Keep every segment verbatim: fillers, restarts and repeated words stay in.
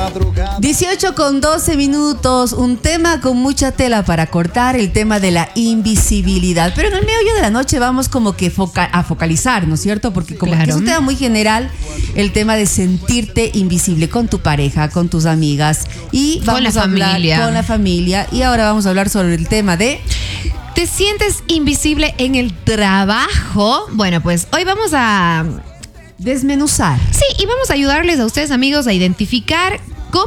dieciocho con doce minutos, un tema con mucha tela para cortar, el tema de la invisibilidad. Pero en el medio de la noche vamos como que foca- a focalizar, ¿no es cierto? Porque como Claro. que es un tema muy general, el tema de sentirte invisible con tu pareja, con tus amigas y vamos Con la a hablar familia. con la familia. Y ahora vamos a hablar sobre el tema de... ¿Te sientes invisible en el trabajo? Bueno, pues hoy vamos a... desmenuzar. Sí, y vamos a ayudarles a ustedes, amigos, a identificar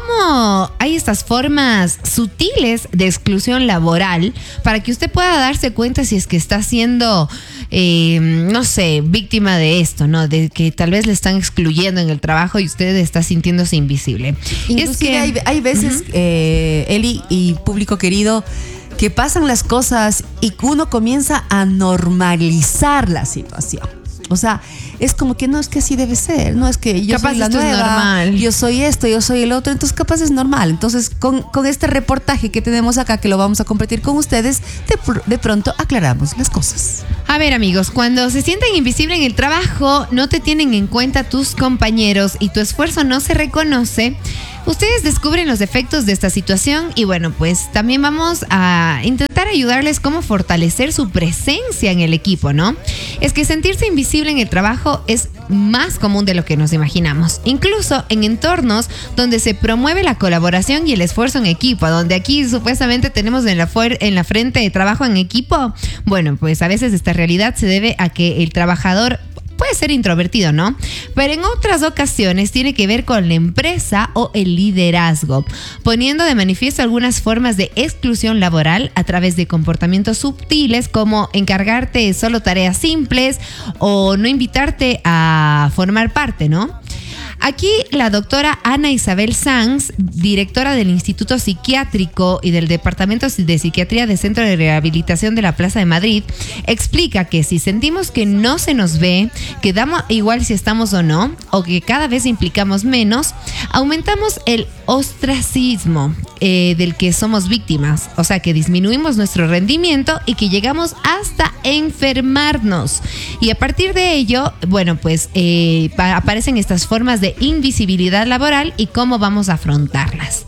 cómo hay estas formas sutiles de exclusión laboral para que usted pueda darse cuenta si es que está siendo, eh, no sé, víctima de esto, ¿no? De que tal vez le están excluyendo en el trabajo y usted está sintiéndose invisible. Inclusive es que hay, hay veces, uh-huh. eh, Eli y público querido, que pasan las cosas y uno comienza a normalizar la situación. O sea, es como que no, es que así debe ser, no es que yo capaz soy la esto nueva, es normal. Yo soy esto, yo soy el otro, entonces capaz es normal. Entonces, con, con este reportaje que tenemos acá, que lo vamos a compartir con ustedes, de, de pronto aclaramos las cosas. A ver, amigos, cuando se sienten invisibles en el trabajo, no te tienen en cuenta tus compañeros y tu esfuerzo no se reconoce, ustedes descubren los efectos de esta situación y bueno, pues también vamos a intentar ayudarles cómo fortalecer su presencia en el equipo, ¿no? Es que sentirse invisible en el trabajo es más común de lo que nos imaginamos, incluso en entornos donde se promueve la colaboración y el esfuerzo en equipo, donde aquí supuestamente tenemos en la, fuer- en la frente de trabajo en equipo. Bueno, pues a veces esta realidad se debe a que el trabajador puede ser introvertido, ¿no? Pero en otras ocasiones tiene que ver con la empresa o el liderazgo, poniendo de manifiesto algunas formas de exclusión laboral a través de comportamientos sutiles como encargarte solo tareas simples o no invitarte a formar parte, ¿no? Aquí la doctora Ana Isabel Sanz, directora del Instituto Psiquiátrico y del Departamento de Psiquiatría del Centro de Rehabilitación de la Plaza de Madrid, explica que si sentimos que no se nos ve, que damos igual si estamos o no, o que cada vez implicamos menos, aumentamos el ostracismo eh, del que somos víctimas, o sea que disminuimos nuestro rendimiento y que llegamos hasta enfermarnos. Y a partir de ello, bueno, pues eh, aparecen estas formas de invisibilidad laboral y cómo vamos a afrontarlas.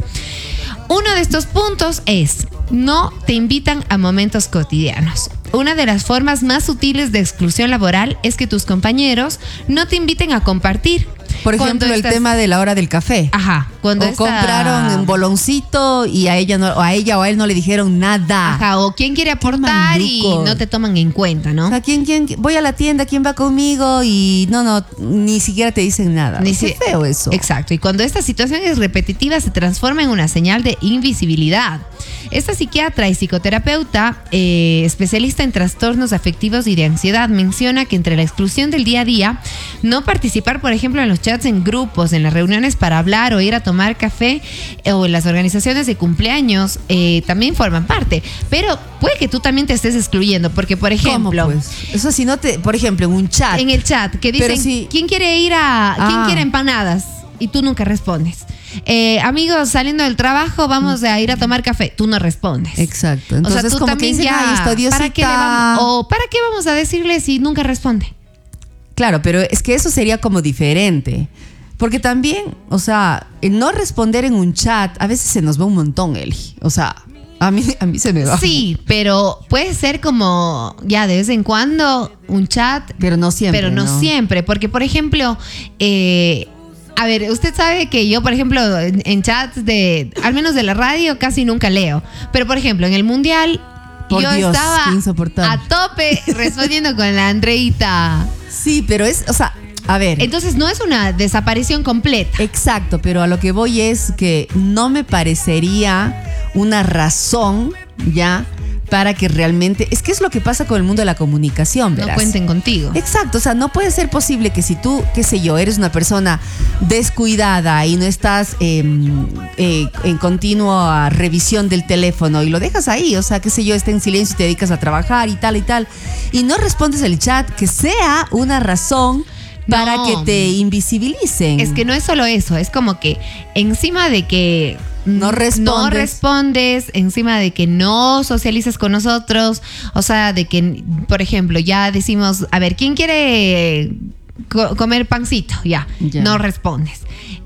Uno de estos puntos es: no te invitan a momentos cotidianos. Una de las formas más sutiles de exclusión laboral es que tus compañeros no te inviten a compartir. Por ejemplo, el estás... tema de la hora del café. Ajá. Cuando o esta... compraron un boloncito y a ella no, o a ella o a él no le dijeron nada. Ajá. O quién quiere aportar y no te toman en cuenta, ¿no? O sea, ¿quién, quién, voy a la tienda, ¿quién va conmigo? Y no, no, ni siquiera te dicen nada. Ni Qué si... feo eso. Exacto. Y cuando esta situación es repetitiva, se transforma en una señal de invisibilidad. Esta psiquiatra y psicoterapeuta, eh, especialista en trastornos afectivos y de ansiedad, menciona que entre la exclusión del día a día, no participar, por ejemplo, en los chats en grupos, en las reuniones para hablar o ir a tomar café eh, o en las organizaciones de cumpleaños, eh, también forman parte. Pero puede que tú también te estés excluyendo, porque, por ejemplo... ¿Cómo, pues? Eso si no te... Por ejemplo, en un chat. En el chat, que dicen, si, ¿quién quiere ir a... Ah. ¿Quién quiere empanadas? Y tú nunca respondes. Eh, amigos, saliendo del trabajo, vamos a ir a tomar café. Tú no respondes. Exacto. Entonces, o sea, tú como también que dicen, ya, esto, ¿para qué le vamos, o ¿para qué vamos a decirle si nunca responde? Claro, pero es que eso sería como diferente. Porque también, o sea, el no responder en un chat, a veces se nos va un montón, Eli. O sea, a mí, a mí se me va. Sí, pero puede ser como ya de vez en cuando un chat. Pero no siempre. Pero no, no. siempre. Porque, por ejemplo, eh, a ver, usted sabe que yo, por ejemplo, en, en chats de, al menos de la radio, casi nunca leo. Pero, por ejemplo, en el Mundial, por yo Dios, estaba a tope respondiendo con la Andreita. Sí, pero es, o sea, a ver. Entonces no es una desaparición completa. Exacto, pero a lo que voy es que no me parecería una razón, ya, para que realmente... Es que es lo que pasa con el mundo de la comunicación, ¿verdad? No cuenten contigo. Exacto, o sea, no puede ser posible que si tú, qué sé yo, eres una persona descuidada y no estás eh, eh, en continua revisión del teléfono y lo dejas ahí, o sea, qué sé yo, está en silencio y te dedicas a trabajar y tal y tal, y no respondes el chat, que sea una razón para no. que te invisibilicen. Es que no es solo eso, es como que encima de que no respondes. no respondes, encima de que no socializas con nosotros, o sea, de que, por ejemplo, ya decimos, a ver, ¿quién quiere co- comer pancito? Ya, ya. No respondes.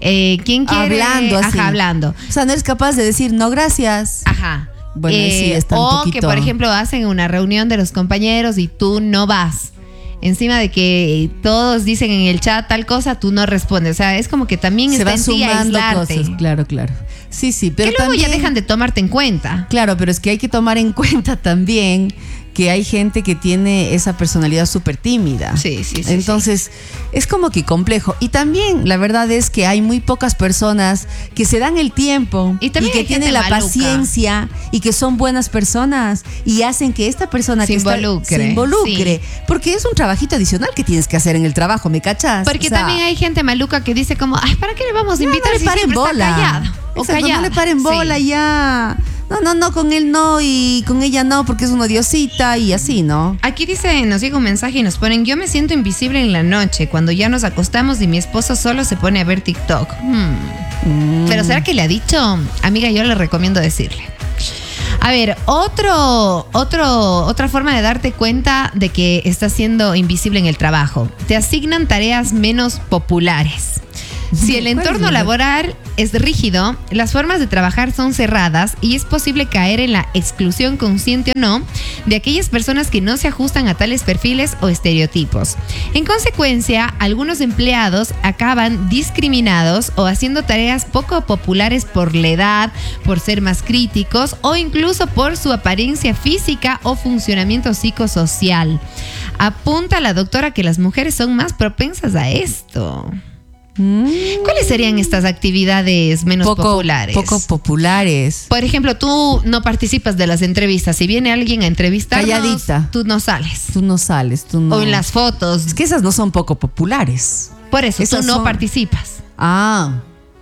Eh, ¿Quién quiere? Hablando así. Ajá, hablando. O sea, no eres capaz de decir no gracias. Ajá. Bueno, Eh, sí, está un o poquito... que, por ejemplo, hacen una reunión de los compañeros y tú no vas. Encima de que todos dicen en el chat tal cosa, tú no respondes. O sea, es como que también se está va en ti sumando aislarte. cosas. Claro, claro. Sí, sí, pero que luego también, ya dejan de tomarte en cuenta. Claro, pero es que hay que tomar en cuenta también que hay gente que tiene esa personalidad súper tímida. Sí, sí, sí. Entonces, sí. es como que complejo. Y también, la verdad es que hay muy pocas personas que se dan el tiempo y, y también que hay tienen gente la maluca. paciencia y que son buenas personas y hacen que esta persona se que involucre. Está, se involucre. Sí. Porque es un trabajito adicional que tienes que hacer en el trabajo, ¿me cachas? Porque o sea, también hay gente maluca que dice como, ay, ¿para qué le vamos a invitar no, no si le paren siempre bola. está callado? O Exacto, callada. no le paren bola sí. ya. No, no, no, con él no y con ella no, porque es una odiosita y así, ¿no? Aquí dice, nos llega un mensaje y nos ponen, yo me siento invisible en la noche cuando ya nos acostamos y mi esposo solo se pone a ver TikTok. Hmm. Mm. Pero ¿será que le ha dicho? Amiga, yo le recomiendo decirle. A ver, otro, otro, otra forma de darte cuenta de que estás siendo invisible en el trabajo. Te asignan tareas menos populares. Si el entorno laboral es rígido, las formas de trabajar son cerradas y es posible caer en la exclusión consciente o no de aquellas personas que no se ajustan a tales perfiles o estereotipos. En consecuencia, algunos empleados acaban discriminados o haciendo tareas poco populares por la edad, por ser más críticos o incluso por su apariencia física o funcionamiento psicosocial. Apunta la doctora que las mujeres son más propensas a esto. ¿Cuáles serían estas actividades menos poco, populares? Poco populares. Por ejemplo, tú no participas de las entrevistas. Si viene alguien a entrevistarnos, calladita. Tú no sales. Tú no sales, tú no. O en las fotos. Es que esas no son poco populares. Por eso, esas tú no son... participas. Ah.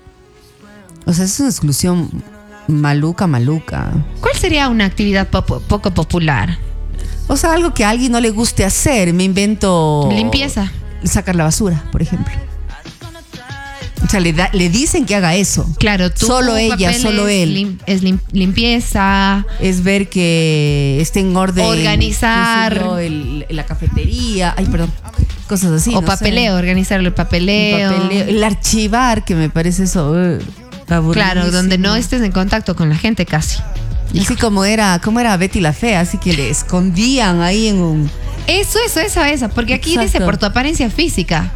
O sea, es una exclusión maluca, maluca. ¿Cuál sería una actividad poco, poco popular? O sea, algo que a alguien no le guste hacer. Me invento... Limpieza. Sacar la basura, por ejemplo. O sea, le, da, le dicen que haga eso. Claro, tú. Solo ella, solo él. Lim, es lim, limpieza. Es ver que esté en orden. Organizar. Yo, el, la cafetería. Ay, perdón. Cosas así. O no papeleo, sé. organizar el papeleo. el papeleo. El archivar, que me parece eso. Uh, claro, donde no estés en contacto con la gente casi. Así como era, como era Betty la Fea, así que le escondían ahí en un... Eso, eso, eso, eso. Porque aquí Exacto. dice por tu apariencia física.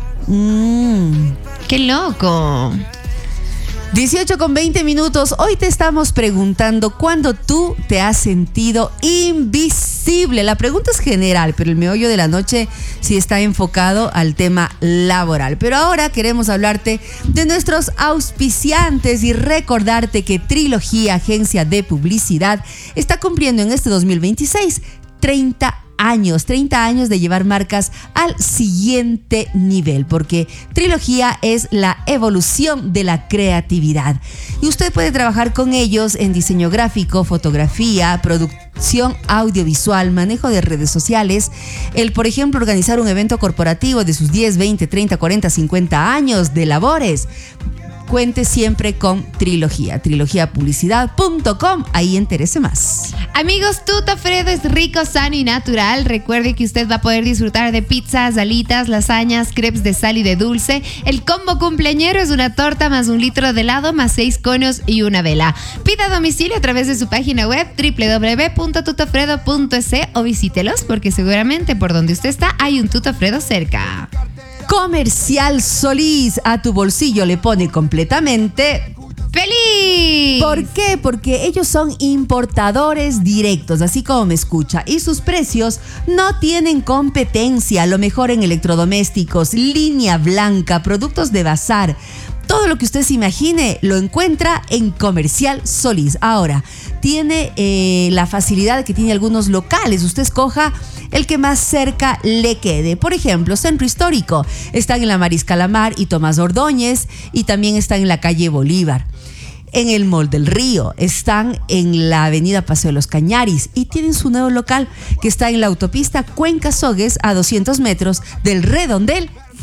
Mm. ¡Qué loco! dieciocho con veinte minutos. Hoy te estamos preguntando cuándo tú te has sentido invisible. La pregunta es general, pero el meollo de la noche sí está enfocado al tema laboral. Pero ahora queremos hablarte de nuestros auspiciantes y recordarte que Trilogía, agencia de publicidad, está cumpliendo en este dos mil veintiséis treinta años, treinta años de llevar marcas al siguiente nivel, porque Trilogía es la evolución de la creatividad y usted puede trabajar con ellos en diseño gráfico, fotografía, producción audiovisual, manejo de redes sociales, el, por ejemplo, organizar un evento corporativo de sus diez, veinte, treinta, cuarenta, cincuenta años de labores. Cuente siempre con Trilogía, trilogía publicidad punto com, ahí entérese más. Amigos, Tuto Fredo es rico, sano y natural. Recuerde que usted va a poder disfrutar de pizzas, alitas, lasañas, crepes de sal y de dulce. El combo cumpleañero es una torta más un litro de helado más seis conos y una vela. Pida a domicilio a través de su página web doble u doble u doble u punto tutofredo punto es o visítelos porque seguramente por donde usted está hay un Tuto Fredo cerca. Comercial Solís, a tu bolsillo le pone completamente ¡feliz! ¿Por qué? Porque ellos son importadores directos, así como me escucha, y sus precios no tienen competencia. Lo mejor en electrodomésticos, línea blanca, productos de bazar. Todo lo que usted se imagine lo encuentra en Comercial Solís. Ahora, tiene eh, la facilidad que tiene algunos locales. Usted escoja el que más cerca le quede. Por ejemplo, Centro Histórico. Están en la Mariscal Lamar y Tomás Ordóñez y también están en la calle Bolívar. En el Mall del Río, están en la avenida Paseo de los Cañaris y tienen su nuevo local que está en la autopista Cuenca Sogues a doscientos metros del Redondel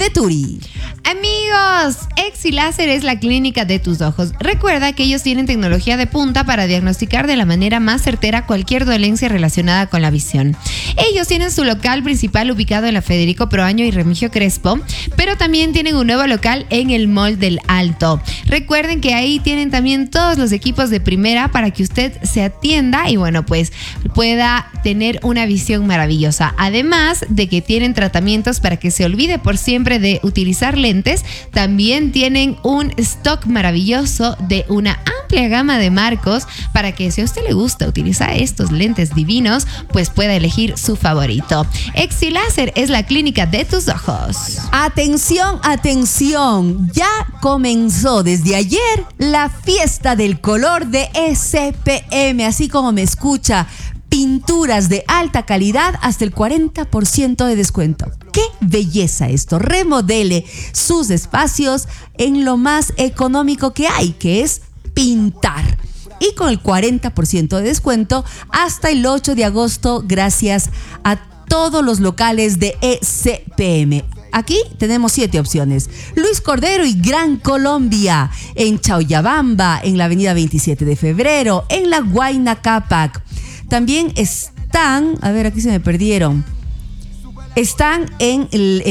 de Turi. Amigos, Exiláser es la clínica de tus ojos. Recuerda que ellos tienen tecnología de punta para diagnosticar de la manera más certera cualquier dolencia relacionada con la visión. Ellos tienen su local principal ubicado en la Federico Proaño y Remigio Crespo, pero también tienen un nuevo local en el Mall del Alto. Recuerden que ahí tienen también todos los equipos de primera para que usted se atienda y bueno, pues pueda tener una visión maravillosa. Además de que tienen tratamientos para que se olvide por siempre de utilizar lentes, también tienen un stock maravilloso de una amplia gama de marcos para que si a usted le gusta utilizar estos lentes divinos, pues pueda elegir su favorito. Exiláser es la clínica de tus ojos. Atención, atención, ya comenzó desde ayer la fiesta del color de S P M, así como me escucha. Pinturas de alta calidad hasta el cuarenta por ciento de descuento. ¡Qué belleza esto! Remodele sus espacios en lo más económico que hay, que es pintar. Y con el cuarenta por ciento de descuento hasta el ocho de agosto, gracias a todos los locales de S P M. Aquí tenemos siete opciones. Luis Cordero y Gran Colombia, en Chauyabamba, en la avenida veintisiete de febrero, en la Huayna Cápac. También están, a ver, aquí se me perdieron. Están en,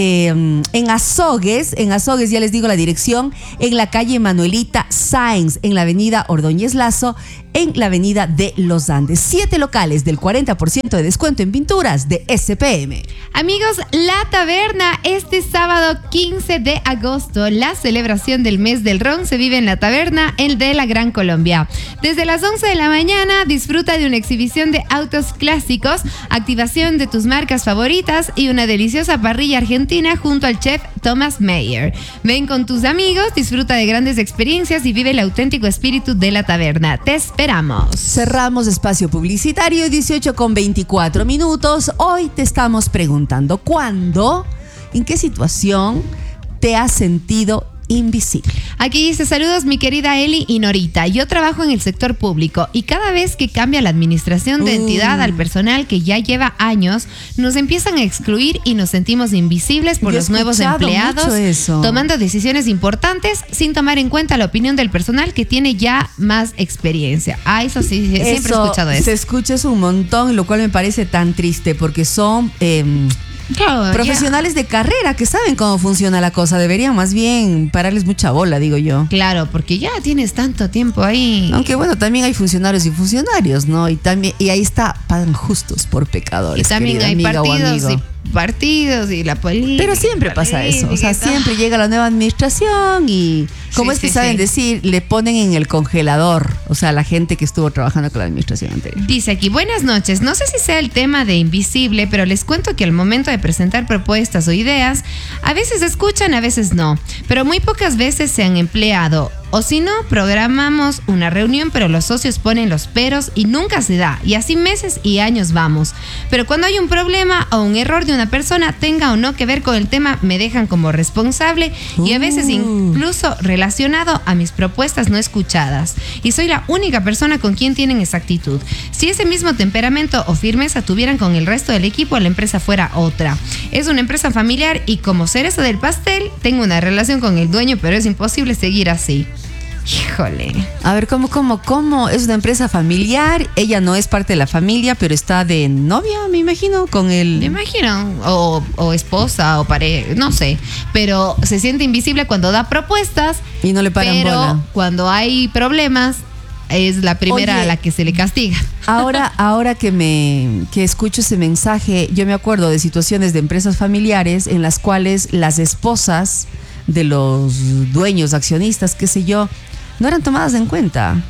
eh, en Azogues, en Azogues, ya les digo la dirección, en la calle Manuelita Sáenz, en la avenida Ordóñez Lazo, en la avenida de Los Andes. Siete locales del cuarenta por ciento de descuento en pinturas de S P M. Amigos, La Taberna, este sábado quince de agosto, la celebración del mes del ron se vive en La Taberna, el de la Gran Colombia. Desde las once de la mañana, disfruta de una exhibición de autos clásicos, activación de tus marcas favoritas y una deliciosa parrilla argentina junto al chef Thomas Meyer. Ven con tus amigos, disfruta de grandes experiencias y vive el auténtico espíritu de La Taberna. Te esperamos. Cerramos espacio publicitario, dieciocho con veinticuatro minutos. Hoy te estamos preguntando, ¿cuándo, en qué situación te has sentido invisible? Aquí dice: saludos mi querida Eli y Norita. Yo trabajo en el sector público y cada vez que cambia la administración de Uh. entidad al personal que ya lleva años, nos empiezan a excluir y nos sentimos invisibles por Yo he los nuevos escuchado empleados, mucho eso. tomando decisiones importantes sin tomar en cuenta la opinión del personal que tiene ya más experiencia. Ah, eso sí, siempre he escuchado eso. Se escucha eso un montón, lo cual me parece tan triste porque son eh, Claro, profesionales de carrera que saben cómo funciona la cosa. Deberían más bien pararles mucha bola, digo yo. Claro, porque ya tienes tanto tiempo ahí. Aunque bueno, también hay funcionarios y funcionarios, ¿no? Y también y ahí está, pagan justos por pecadores. Y también querida hay amiga o partidos amigo. y partidos y la política. Pero siempre la pasa eso, o sea, política y todo. siempre llega la nueva administración y como Sí, es que sí, saben sí. decir, le ponen en el congelador, o sea, la gente que estuvo trabajando con la administración anterior. Dice aquí: buenas noches, no sé si sea el tema de invisible, pero les cuento que al momento de presentar propuestas o ideas, a veces se escuchan, a veces no, pero muy pocas veces se han empleado. O si no, programamos una reunión, pero los socios ponen los peros y nunca se da. Y así meses y años vamos. Pero cuando hay un problema o un error de una persona, tenga o no que ver con el tema, me dejan como responsable y a veces Uh. incluso relacionado a mis propuestas no escuchadas. Y soy la única persona con quien tienen esa actitud. Si ese mismo temperamento o firmeza tuvieran con el resto del equipo, la empresa fuera otra. Es una empresa familiar y como cereza del pastel, tengo una relación con el dueño, pero es imposible seguir así. Híjole. A ver, ¿cómo, cómo, cómo? Es una empresa familiar, ella no es parte de la familia, pero está de novia, me imagino, con el... Me imagino, o, o esposa, o pareja, no sé, pero se siente invisible cuando da propuestas Y no le paran pero bola. cuando hay problemas es la primera Oye, a la que se le castiga. Ahora, ahora que me que escucho ese mensaje, yo me acuerdo de situaciones de empresas familiares en las cuales las esposas de los dueños, accionistas, qué sé yo, no eran tomadas en cuenta.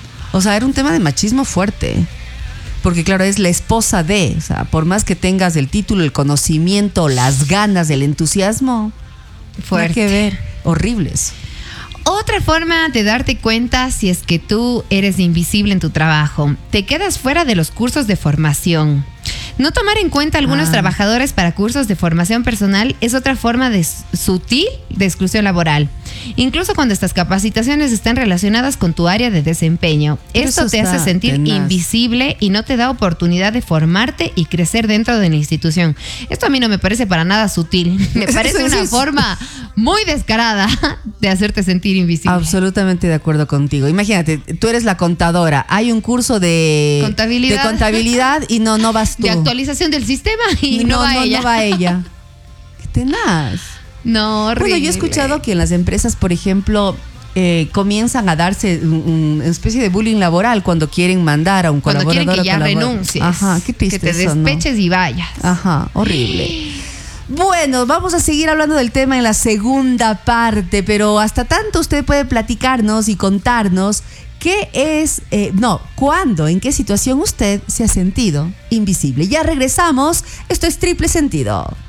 O sea, era un tema de machismo fuerte. Porque claro, es la esposa de, o sea, por más que tengas el título, el conocimiento, las ganas, el entusiasmo, Fuerte. nada que ver, horribles. Otra forma de darte cuenta si es que tú eres invisible en tu trabajo, te quedas fuera de los cursos de formación. No tomar en cuenta a algunos Ah. trabajadores para cursos de formación personal es otra forma de s- sutil de exclusión laboral. Incluso cuando estas capacitaciones están relacionadas con tu área de desempeño. Pero Esto eso te hace está sentir tenaz. invisible y no te da oportunidad de formarte y crecer dentro de la institución. Esto a mí no me parece para nada sutil. Me parece Sí, una sí. forma muy descarada de hacerte sentir invisible. Absolutamente de acuerdo contigo. Imagínate, tú eres la contadora, hay un curso de Contabilidad. de contabilidad y no, no vas tú. De actualización del sistema y no, va no, ella. no va ella. Qué tenaz. No, horrible. Bueno, yo he escuchado que en las empresas, por ejemplo, eh, comienzan a darse un- un- una especie de bullying laboral cuando quieren mandar a un Cuando colaborador. quieren que ya o colabora- renuncies. Ajá, qué triste Que te eso, ¿no? despeches y vayas. Ajá, horrible. Bueno, vamos a seguir hablando del tema en la segunda parte, pero hasta tanto usted puede platicarnos y contarnos qué es, eh, no, cuándo, en qué situación usted se ha sentido invisible. Ya regresamos, esto es Triple Sentido.